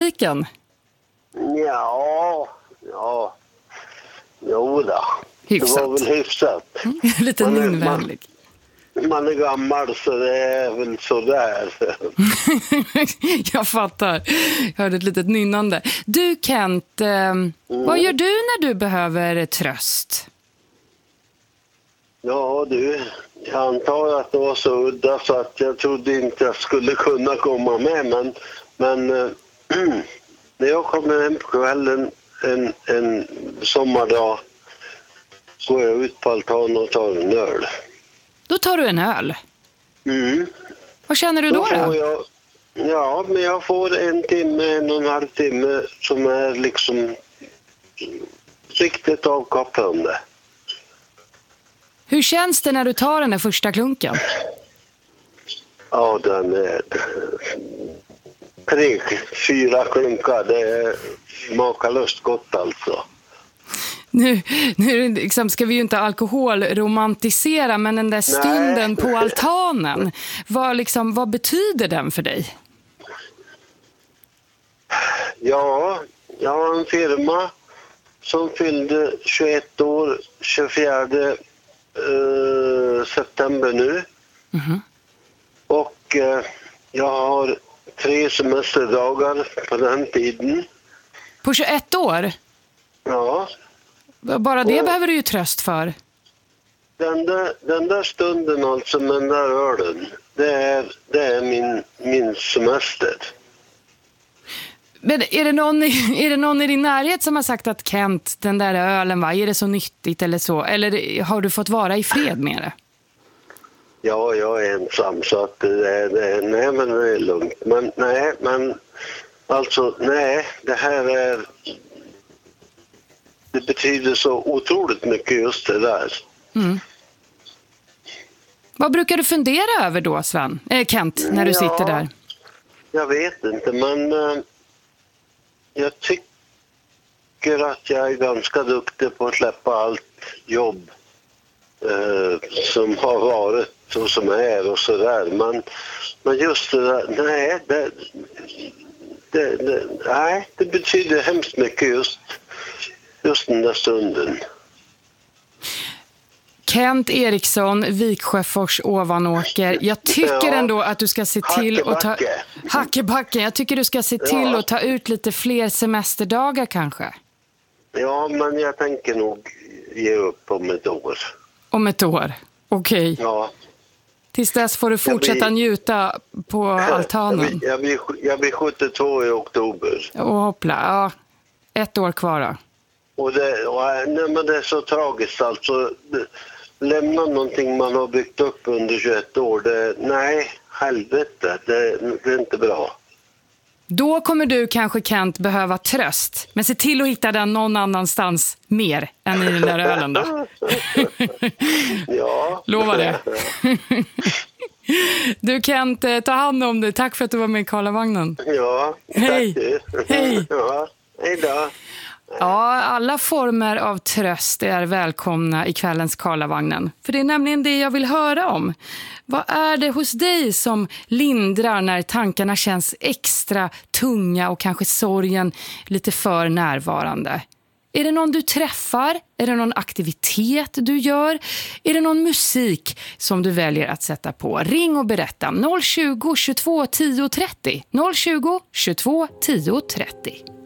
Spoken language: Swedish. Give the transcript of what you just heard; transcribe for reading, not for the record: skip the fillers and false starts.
musiken? Ja. Jo då. Hyfsat. Det var väl hyfsat. Lite nynnvänlig. Man är gammal så det är väl sådär. Jag fattar. Jag hörde ett litet nynnande. Du Kent, vad gör du när du behöver tröst? Ja du, jag antar att det var så udda så att jag trodde inte jag skulle kunna komma med. Men när jag kommer hem på kvällen en sommardag går jag ut på altanen och tar en öl. Då tar du en öl? Mm. Vad känner du då? Men jag får 1,5 timme som är liksom riktigt avkopplande. Hur känns det när du tar den där första klunken? Ja, den är 3-4 klunkar. Det är makalöst gott alltså. Nu liksom ska vi ju inte alkoholromantisera, men den där stunden på altanen, vad betyder den för dig? Ja, jag har en firma som fyllde 21 år 24 september nu. Mm-hmm. Och jag har 3 semesterdagar på den tiden. På 21 år? Ja. Bara det behöver du ju tröst för. Den där stunden alltså med den där ölen, det är min semester. Men är det någon i din närhet som har sagt att Kent, den där ölen, är det så nyttigt eller så? Eller har du fått vara i fred med det? Ja, jag är ensam så att nej, men det är lugnt. Men det här är... Det betyder så otroligt mycket just det där. Mm. Vad brukar du fundera över då, Kent, när du sitter där? Jag vet inte, men jag tycker att jag är ganska duktig på att släppa allt jobb som har varit och som är och sådär. Men just det där, det betyder hemskt mycket just den där stunden. Kent Eriksson, Viksjöfors, Ovanåker. Jag tycker ändå att du ska se till att ta... Hackebacken. Jag tycker du ska se till att ta ut lite fler semesterdagar kanske. Ja, men jag tänker nog ge upp om ett år. Om ett år? Okej. Ja. Tills dess får du fortsätta njuta på altanen. Jag blir 72 i oktober. Och hoppla, ja. 1 år kvar då. Men det är så tragiskt alltså. Lämna någonting man har byggt upp under 21 år. Helvete. Det är inte bra. Då kommer du kanske, Kent, behöva tröst. Men se till att hitta den någon annanstans mer än i den där ölen då. Ja. Lova det. Du Kent, ta hand om dig. Tack för att du var med i Karlavagnen. Ja, hej. Tack. Hej. Ja, hej då. Ja, alla former av tröst är välkomna i kvällens Karlavagnen. För det är nämligen det jag vill höra om. Vad är det hos dig som lindrar när tankarna känns extra tunga och kanske sorgen lite för närvarande? Är det någon du träffar? Är det någon aktivitet du gör? Är det någon musik som du väljer att sätta på? Ring och berätta. 020 22 10 30. 020 22 10 30.